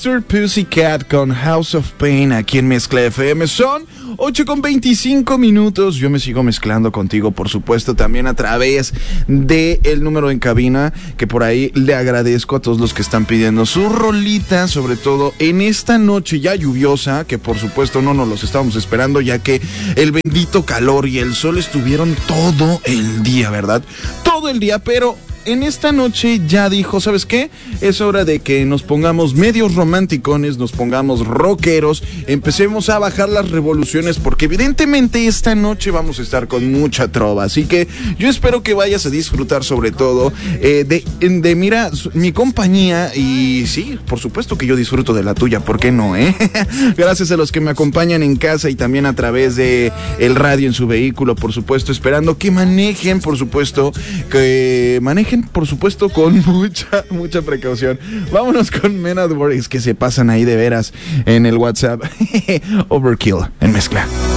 Mr. Pussycat con House of Pain aquí en Mezcla FM. Son 8:25. Yo me sigo mezclando contigo, por supuesto, también a través del número en cabina, que por ahí le agradezco a todos los que están pidiendo sus rolitas, sobre todo en esta noche ya lluviosa, que por supuesto no nos los estábamos esperando, ya que el bendito calor y el sol estuvieron todo el día, ¿verdad? Todo el día, pero en esta noche ya dijo, ¿sabes qué? Es hora de que nos pongamos medios romanticones, nos pongamos rockeros, empecemos a bajar las revoluciones, porque evidentemente esta noche vamos a estar con mucha trova. Así que yo espero que vayas a disfrutar, sobre todo de mira, mi compañía. Y sí, por supuesto que yo disfruto de la tuya, ¿por qué no, eh? Gracias a los que me acompañan en casa y también a través de el radio en su vehículo, por supuesto, esperando que manejen, por supuesto, con mucha precaución. Vámonos con Men at Work, que se pasan ahí de veras en el WhatsApp. Overkill en mezcla.